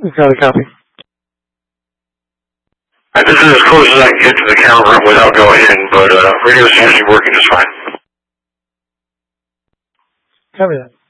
Got a copy. This is as close as I can get to the camera room without going in, but radio's usually working just fine. Copy that.